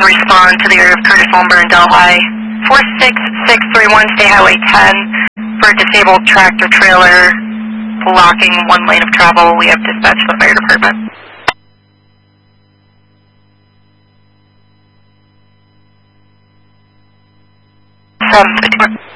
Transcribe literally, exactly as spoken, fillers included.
respond to the area of Curtis Lumber and Delhi. four six six three one, State Highway ten, for a disabled tractor trailer blocking one lane of travel. We have dispatched the fire department. seven fifty-four.